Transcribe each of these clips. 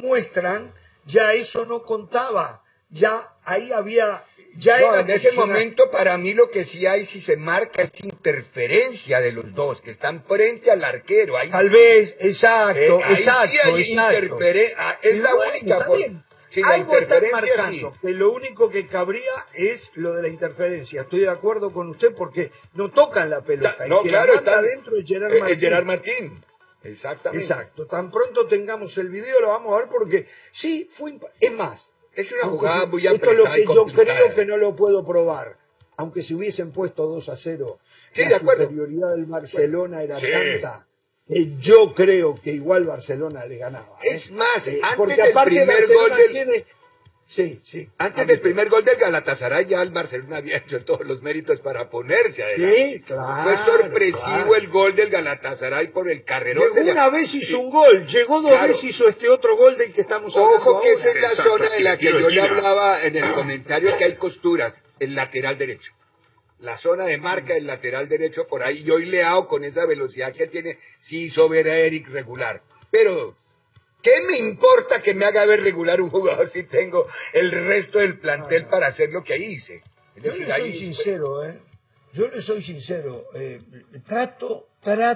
muestran, ya eso no contaba. Ya ahí había... Ya no, era en ese momento para mí lo que sí hay, si se marca, es interferencia de los dos, que están frente al arquero. Ahí tal vez, exacto, ahí exacto, sí hay exacto. es la única forma. Sí, la algo están interferencia marcando, sí. que lo único que cabría es lo de la interferencia. Estoy de acuerdo con usted porque no tocan la pelota. No, el que claro, la manda está adentro es Gerard Martín. Gerard Martín. Exactamente. Exacto. Tan pronto tengamos el video lo vamos a ver porque sí, es más. Es una jugada muy esto es lo apretada y que yo complicada. creo que no lo puedo probar. Aunque si hubiesen puesto 2-0, sí, la de acuerdo. superioridad del Barcelona era sí. tanta. Yo creo que igual Barcelona le ganaba. Es más, antes del primer gol del... Sí, sí. Antes del primer gol del Galatasaray ya el Barcelona había hecho todos los méritos para ponerse adelante. Sí, claro. Fue sorpresivo el gol del Galatasaray por el carrerón. Una vez hizo un gol, llegó dos veces hizo este otro gol del que estamos hablando. Ojo que ahora. esa es la zona de la que yo le hablaba en el comentario, que hay costuras, el lateral derecho. La zona de marca del lateral derecho por ahí. Yo y Leao con esa velocidad que tiene, sí hizo ver a Eric regular. Pero... ¿qué me importa que me haga ver regular un jugador si tengo el resto del plantel para hacer lo que hice? Es decir, yo le soy sincero, Yo le soy sincero. Trato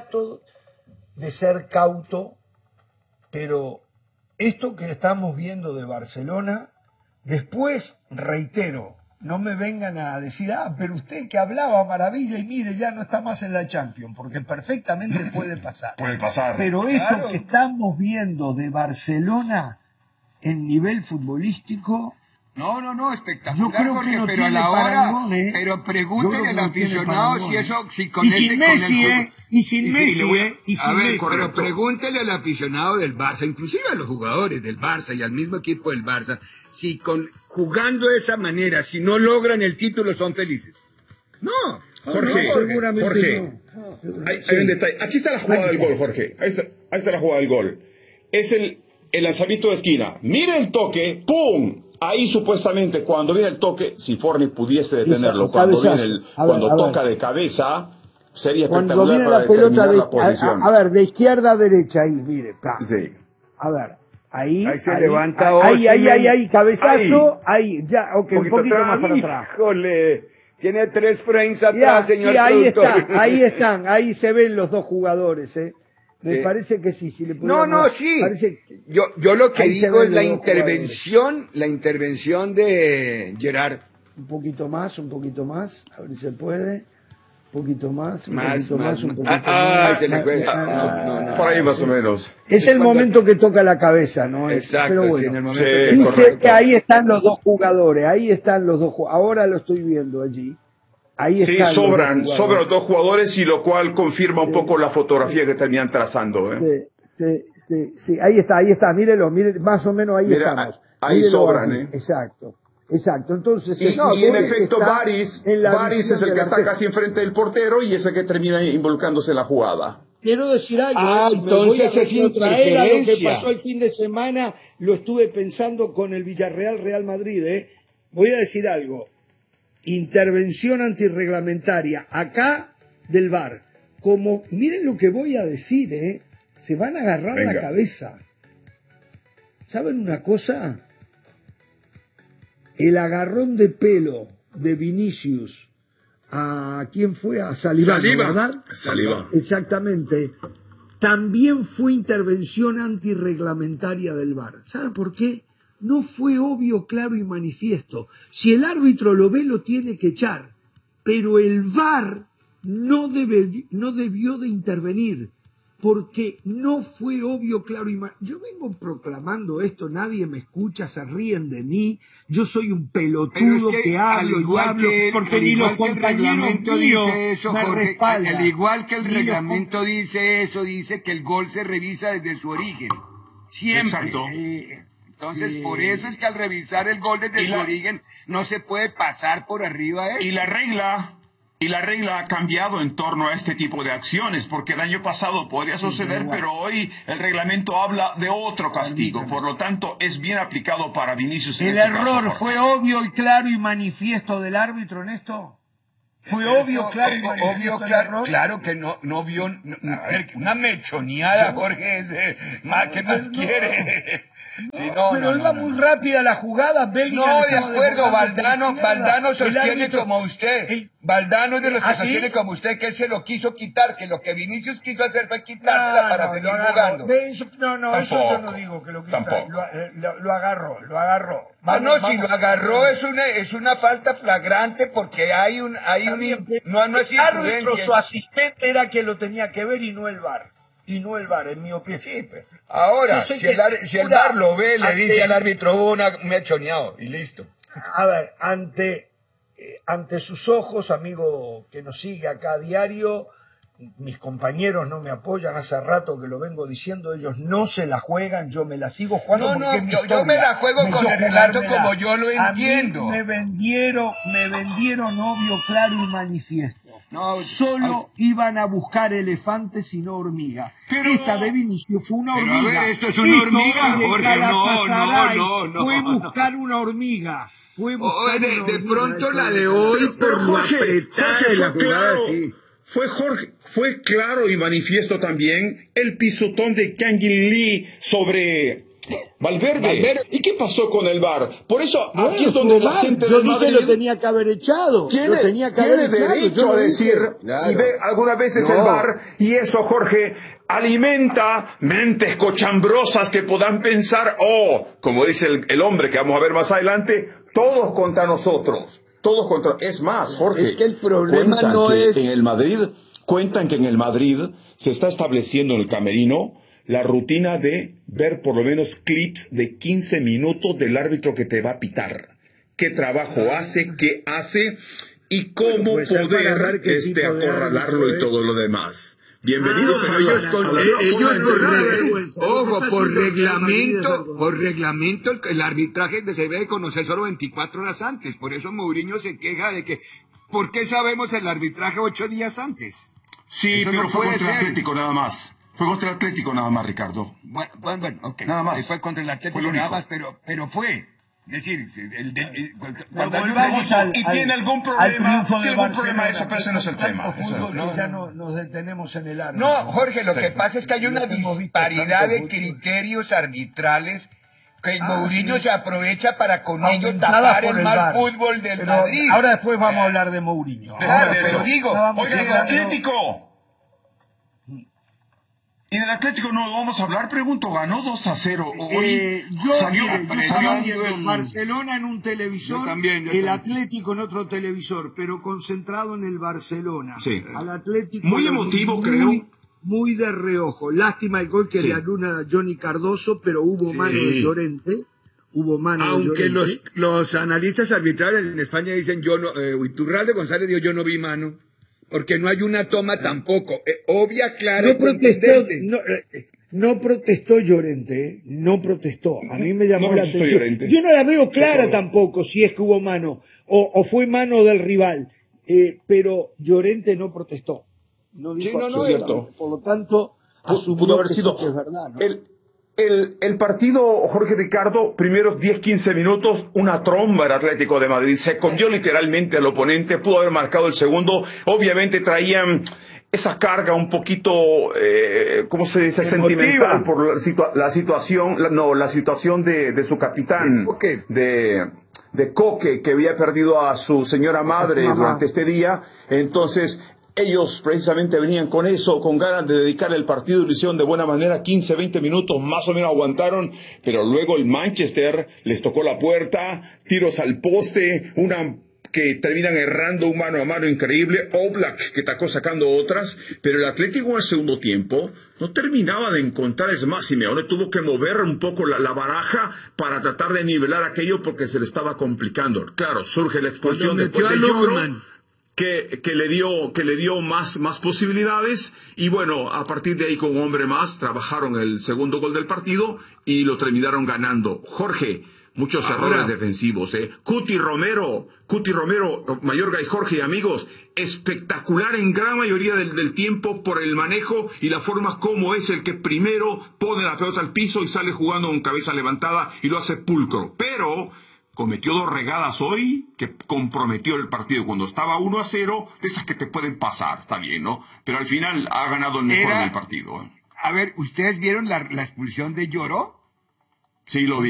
de ser cauto, pero esto que estamos viendo de Barcelona, después, reitero, no me vengan a decir, pero usted que hablaba maravilla y mire, ya no está más en la Champions, porque perfectamente puede pasar. Puede pasar. Pero esto que estamos viendo de Barcelona en nivel futbolístico... No, espectacular, yo creo Jorge, que no pero a tiene la hora, parangón, pero pregúntenle al aficionado si eso, si con y sin Messi, y sin Messi, pero pregúntele al aficionado del Barça, inclusive a los jugadores del Barça y al mismo equipo del Barça, si jugando de esa manera, si no logran el título, son felices. No, Jorge, hay un detalle. Aquí está la jugada del gol, Jorge. Ahí está la jugada del gol. Es el lanzamiento de esquina. Mira el toque, ¡pum! Ahí supuestamente cuando viene el toque, si Forni pudiese detenerlo, cuando toca de cabeza, sería espectacular para determinar la posición. A ver, de izquierda a derecha, ahí, mire. Sí. A ver, ahí se levanta ahí, cabezazo, ahí, ya, ok, un poquito más para atrás. Híjole, tiene 3 frames atrás, señor. Sí, ahí se ven los dos jugadores, Me parece que sí, si le pudiéramos... sí. Yo lo que digo es la intervención de Gerard. Un poquito más, a ver si se puede. Un poquito más. Se le fue. Por ahí más o menos. Es el momento que toca la cabeza, ¿no? Exacto, pero bueno, sí, en el momento dice que ahí están los dos jugadores, ahora lo estoy viendo allí. Ahí sí, sobran los dos jugadores, y lo cual confirma un poco la fotografía que terminan trazando. Sí, ahí está, mírelo, más o menos ahí estamos. Ahí mírelo sobran, allí. Exacto, entonces... Y en efecto, Baris es el que está casi enfrente del portero y es el que termina involucrándose en la jugada. Quiero decir algo, entonces es interferencia. Lo que pasó el fin de semana, lo estuve pensando con el Villarreal-Real Madrid, Voy a decir algo. Intervención antirreglamentaria acá del VAR. Miren lo que voy a decir, se van a agarrar la cabeza. ¿Saben una cosa? El agarrón de pelo de Vinicius a ¿quién fue? A Saliba, ¿verdad? Saliba. Exactamente. También fue intervención antirreglamentaria del VAR. ¿Saben por qué? No fue obvio, claro y manifiesto. Si el árbitro lo ve, lo tiene que echar. Pero el VAR no debió de intervenir, porque no fue obvio, claro y manifiesto. Yo vengo proclamando esto, nadie me escucha, se ríen de mí. Yo soy un pelotudo que hablo y hablo, porque ni los compañeros míos me respaldan. Al igual que el reglamento dice eso, dice que el gol se revisa desde su origen. Siempre. Exacto. Entonces, por eso es que al revisar el gol desde su origen, no se puede pasar por arriba de él. Y la regla ha cambiado en torno a este tipo de acciones, porque el año pasado podría suceder, pero hoy el reglamento habla de otro castigo. Por lo tanto, es bien aplicado para Vinicius. ¿El error fue obvio y claro y manifiesto del árbitro en esto? ¿Fue obvio, claro y manifiesto el error? Claro que no vio... a ver, una mechoneada, Jorge, ¿qué más quiere? Pero iba muy rápida la jugada. Bellingham No, de estaba acuerdo, desbordando por Valdano izquierda. sostiene como usted. Valdano es de los que ¿Ah, sí? sostiene como usted, que él se lo quiso quitar, que lo que Vinicius quiso hacer fue quitársela para seguir jugando. Eso yo no digo que lo quiso. Lo agarró. Si lo agarró es una falta flagrante porque hay un no es el árbitro, imprudencia. su asistente era quien lo tenía que ver y no el VAR. En mi opinión. Sí, pero ahora, si el VAR lo ve, le dice al árbitro, me ha choneado y listo. A ver, ante sus ojos, amigo que nos sigue acá a diario, mis compañeros no me apoyan, hace rato que lo vengo diciendo, ellos no se la juegan, yo me la sigo jugando. Yo me la juego con el relato como yo lo entiendo. A mí me vendieron obvio, claro y manifiesto. Solo iban a buscar elefantes y no hormigas. Esta de Vinicius fue una hormiga. A ver, esto es una hormiga, Jorge, no. Fue buscar una hormiga. De pronto la de hoy, por lo apretada de la jugada, sí. Fue claro y manifiesto también el pisotón de Kangin Lee sobre Valverde. ¿Y qué pasó con el VAR? Por eso aquí es donde la gente del Madrid lo tenía que haber echado. Tiene derecho a decir, y ve algunas veces el VAR, y eso, Jorge, alimenta mentes cochambrosas que puedan pensar, como dice el hombre que vamos a ver más adelante, todos contra nosotros. Es más, Jorge, es que el problema no es... Cuentan que en el Madrid se está estableciendo en el camerino la rutina de ver por lo menos clips de 15 minutos del árbitro que te va a pitar. ¿Qué trabajo hace? ¿Qué hace? Y cómo poder acorralarlo y todo lo demás. Bienvenidos a por reglamento el arbitraje se debe conocer solo 24 horas antes. Por eso Mourinho se queja de que ¿por qué sabemos el arbitraje 8 días antes? Sí, pero fue contra el Atlético nada más. Fue contra el Atlético nada más, Ricardo. Bueno, ok. Nada más. Fue contra el Atlético nada más, pero fue. Es decir, tiene algún problema eso, pero ese no es el tema. Ya nos detenemos en el árbitro. No, Jorge, lo que pasa es que hay una disparidad de criterios arbitrales que Mourinho se aprovecha para con ello tapar el mal fútbol del Madrid. Ahora después vamos a hablar de Mourinho. Claro, pero digo, oiga, el Atlético. ¿Y del Atlético no vamos a hablar? Pregunto, ganó 2-0. Hoy salió Barcelona en un televisor, el Atlético en otro televisor, pero concentrado en el Barcelona. Sí. Al Atlético muy emotivo, creo. Muy de reojo. Lástima el gol que le anula a Johnny Cardoso, pero hubo mano de Llorente. Aunque los analistas arbitrales en España dicen, Iturralde González dijo, yo no vi mano. Porque no hay una toma tampoco. Obvia, clara. No protestó Llorente, no protestó. A mí me llamó la atención. Llorente. Yo no la veo clara tampoco si es que hubo mano o fue mano del rival. Pero Llorente no protestó. No dijo es cierto. Por lo tanto, pudo haber sido que es verdad, ¿no? El partido, Jorge Ricardo, primeros 10-15 minutos, una tromba el Atlético de Madrid. Se comió literalmente al oponente, pudo haber marcado el segundo. Obviamente traían esa carga un poquito, ¿cómo se dice? Sentimental por la situación de su capitán, de Coque, que había perdido a su señora madre durante este día. Entonces, ellos precisamente venían con eso, con ganas de dedicar el partido, lo hicieron de buena manera, 15-20 minutos más o menos aguantaron, pero luego el Manchester les tocó la puerta, tiros al poste, que terminan errando un mano a mano increíble, Oblak que atacó sacando otras, pero el Atlético en el segundo tiempo no terminaba de encontrar, es más, Simeone tuvo que mover un poco la baraja para tratar de nivelar aquello porque se le estaba complicando. Claro, surge la expulsión después de Lloro, que le dio más posibilidades, y bueno, a partir de ahí con un hombre más trabajaron el segundo gol del partido y lo terminaron ganando. Jorge, muchos errores defensivos, Cuti Romero, Mayorga y Jorge y amigos, espectacular en gran mayoría del tiempo por el manejo y la forma como es el que primero pone la pelota al piso y sale jugando con cabeza levantada y lo hace pulcro, pero cometió 2 regadas hoy que comprometió el partido cuando estaba 1-0, de esas que te pueden pasar, está bien, ¿no? Pero al final ha ganado el mejor del partido. A ver, ¿ustedes vieron la expulsión de Lloro? Sí, lo